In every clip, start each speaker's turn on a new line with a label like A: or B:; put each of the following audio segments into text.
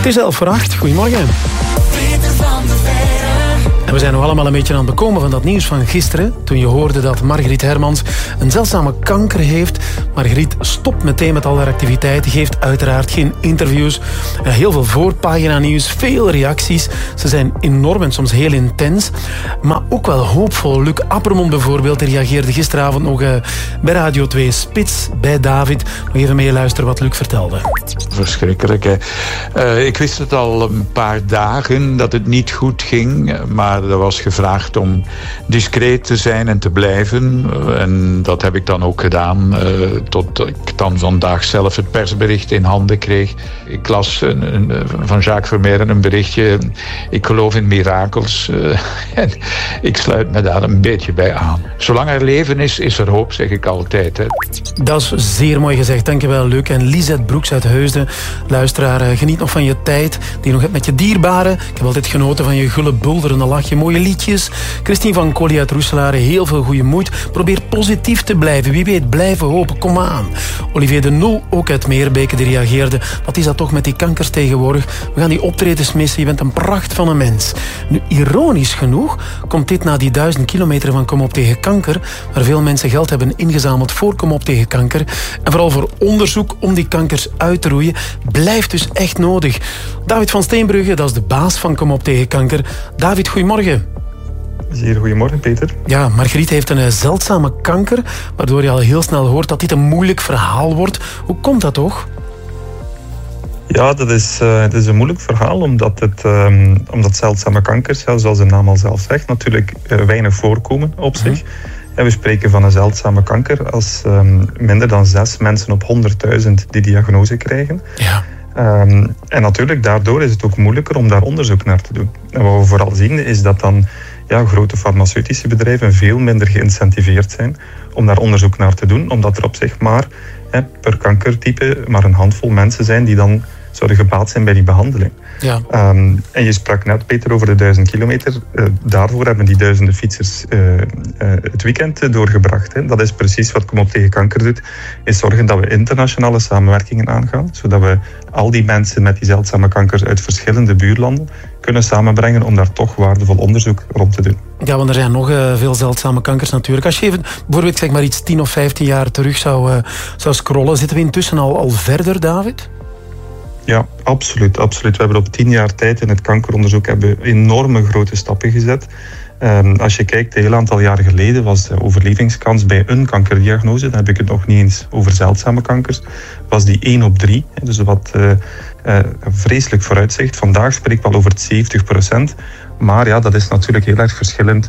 A: Het is 7:50. Goedemorgen. En we zijn nog allemaal een beetje aan het bekomen van dat nieuws van gisteren. Toen je hoorde dat Margriet Hermans een zeldzame kanker heeft. Margriet stopt meteen met al haar activiteiten. Geeft uiteraard geen interviews. Heel veel voorpagina nieuws. Veel reacties. Ze zijn enorm en soms heel intens. Maar ook wel hoopvol. Luc Appermond bijvoorbeeld reageerde gisteravond nog bij Radio 2 Spits bij David. Nog even meeluisteren wat Luc vertelde.
B: Verschrikkelijk, hè. Ik wist het al een paar dagen dat het niet goed ging. Maar er was gevraagd om discreet te zijn en te blijven. En dat heb ik dan ook gedaan. Tot ik dan vandaag zelf het persbericht in handen kreeg. Ik las van Jacques Vermeeren een berichtje. Ik geloof in mirakels. En ik sluit me daar een beetje bij aan. Zolang er leven is, is er hoop, zeg ik altijd. Hè.
A: Dat is zeer mooi gezegd. Dankjewel, Luc. En Lisette Broeks uit Heusden. Luisteraar, geniet nog van je tijd die je nog hebt met je dierbaren. Ik heb altijd genoten van je gulle bulderende lachje. Mooie liedjes. Christine van Colli uit Roeselaar. Heel veel goede moed. Probeer positief te blijven. Wie weet, blijven hopen. Kom aan. Olivier de Nul, ook uit Meerbeke, die reageerde. Wat is dat toch met die kankers tegenwoordig? We gaan die optredens missen. Je bent een pracht van een mens. Nu, ironisch genoeg komt dit na die 1000 kilometer van Kom op tegen kanker, waar veel mensen geld hebben ingezameld voor Kom op tegen kanker. En vooral voor onderzoek om die kankers uit te roeien, blijft dus echt nodig. David van Steenbrugge, dat is de baas van Kom op tegen kanker. David, goedemorgen.
C: Zeer goedemorgen, Peter.
A: Ja, Margriet heeft een zeldzame kanker, waardoor je al heel snel hoort dat dit een moeilijk verhaal wordt. Hoe komt dat toch?
C: Ja, het is een moeilijk verhaal, omdat zeldzame kankers, zoals de naam al zelf zegt, natuurlijk weinig voorkomen op zich. En we spreken van een zeldzame kanker als minder dan 6 mensen op 100.000 die diagnose krijgen.
A: Ja.
C: En natuurlijk, daardoor is het ook moeilijker om daar onderzoek naar te doen. En wat we vooral zien, is dat dan grote farmaceutische bedrijven veel minder geïncentiveerd zijn om daar onderzoek naar te doen, omdat er op zich maar per kankertype maar een handvol mensen zijn die dan zouden gebaat zijn bij die behandeling.
A: Ja.
C: En je sprak net, Peter, over de 1000 kilometer. Daarvoor hebben die duizenden fietsers het weekend doorgebracht. Hè. Dat is precies wat Kom op tegen kanker doet. Is zorgen dat we internationale samenwerkingen aangaan. Zodat we al die mensen met die zeldzame kankers uit verschillende buurlanden kunnen samenbrengen om daar toch waardevol onderzoek rond te doen.
A: Ja, want er zijn nog veel zeldzame kankers natuurlijk. Als je even bijvoorbeeld zeg maar iets 10 of 15 jaar terug zou scrollen, zitten we intussen al verder, David?
C: Ja, absoluut. We hebben op 10 jaar tijd in het kankeronderzoek enorme grote stappen gezet. Als je kijkt, een heel aantal jaren geleden was de overlevingskans bij een kankerdiagnose, dan heb ik het nog niet eens over zeldzame kankers, was die 1 op 3. Dus wat vreselijk vooruitzicht. Vandaag spreek ik wel over het 70%. Maar ja, dat is natuurlijk heel erg verschillend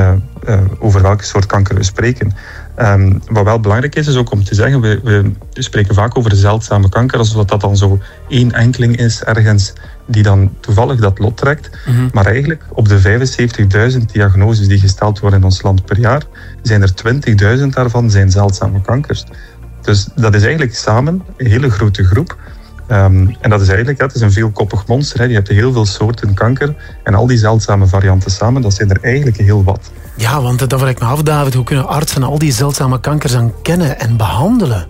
C: over welke soort kanker we spreken. Wat wel belangrijk is ook om te zeggen, we spreken vaak over de zeldzame kanker, alsof dat dan zo één enkeling is ergens die dan toevallig dat lot trekt. Maar eigenlijk op de 75.000 diagnoses die gesteld worden in ons land per jaar, zijn er 20.000 daarvan zijn zeldzame kankers. Dus dat is eigenlijk samen een hele grote groep. En dat is eigenlijk, het is een veelkoppig monster. Hè. Je hebt heel veel soorten kanker en al die zeldzame varianten samen, dat zijn er eigenlijk heel wat.
A: Ja, want dan vraag ik me af, David, hoe kunnen artsen al die zeldzame kankers dan kennen en behandelen?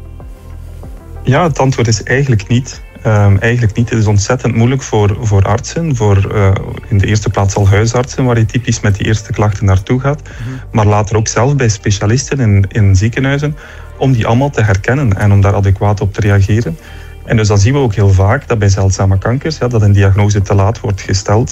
C: Ja, het antwoord is eigenlijk niet. Eigenlijk niet. Het is ontzettend moeilijk voor artsen, in de eerste plaats al huisartsen, waar je typisch met die eerste klachten naartoe gaat. Maar later ook zelf bij specialisten in ziekenhuizen, om die allemaal te herkennen en om daar adequaat op te reageren. En dus dan zien we ook heel vaak dat bij zeldzame kankers, dat een diagnose te laat wordt gesteld.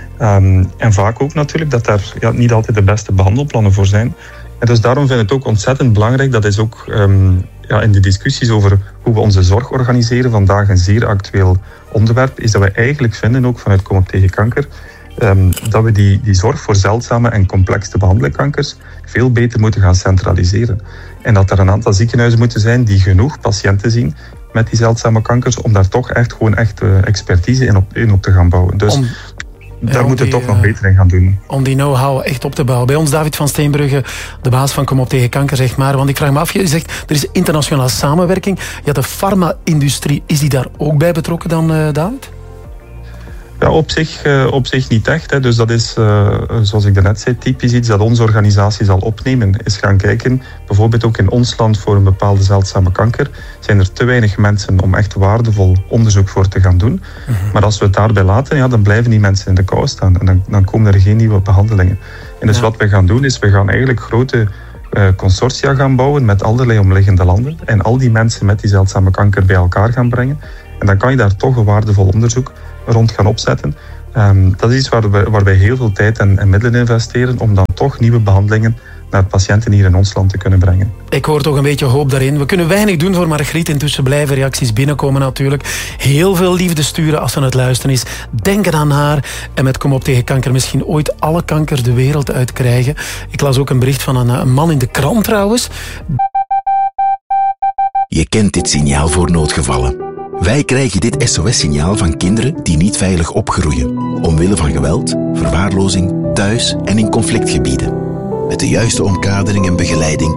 C: En vaak ook natuurlijk dat daar niet altijd de beste behandelplannen voor zijn. En dus daarom vind ik het ook ontzettend belangrijk, dat is ook in de discussies over hoe we onze zorg organiseren, vandaag een zeer actueel onderwerp, is dat we eigenlijk vinden, ook vanuit Kom op tegen kanker, dat we die zorg voor zeldzame en complex te behandelen kankers veel beter moeten gaan centraliseren. En dat er een aantal ziekenhuizen moeten zijn die genoeg patiënten zien met die zeldzame kankers, om daar toch echt expertise in op te gaan bouwen. Dus daar moeten we toch nog beter in gaan doen.
A: Om die know-how echt op te bouwen. Bij ons David van Steenbrugge, de baas van Kom op tegen kanker, zeg maar. Want ik vraag me af, je zegt, er is internationale samenwerking. Ja, de farma-industrie, is die daar ook bij betrokken dan, David?
C: Ja, op zich niet echt. Hè. Dus dat is, zoals ik daarnet zei, typisch iets dat onze organisatie zal opnemen. Is gaan kijken, bijvoorbeeld ook in ons land voor een bepaalde zeldzame kanker, zijn er te weinig mensen om echt waardevol onderzoek voor te gaan doen. Maar als we het daarbij laten, ja, dan blijven die mensen in de kou staan. En dan komen er geen nieuwe behandelingen. En dus wat we gaan doen, is we gaan eigenlijk grote consortia gaan bouwen met allerlei omliggende landen. En al die mensen met die zeldzame kanker bij elkaar gaan brengen. En dan kan je daar toch een waardevol onderzoek rond gaan opzetten. Dat is iets waar wij heel veel tijd en middelen investeren om dan toch nieuwe behandelingen naar patiënten hier in ons land te kunnen brengen.
A: Ik hoor toch een beetje hoop daarin. We kunnen weinig doen voor Margriet. Intussen blijven reacties binnenkomen natuurlijk. Heel veel liefde sturen als ze aan het luisteren is. Denken aan haar. En met Kom op tegen kanker misschien ooit alle kanker de wereld uitkrijgen. Ik las ook een bericht van een man in de krant trouwens.
D: Je kent dit signaal voor noodgevallen. Wij krijgen dit SOS-signaal van kinderen die niet veilig opgroeien. Omwille van geweld, verwaarlozing, thuis en in conflictgebieden. Met de juiste omkadering en begeleiding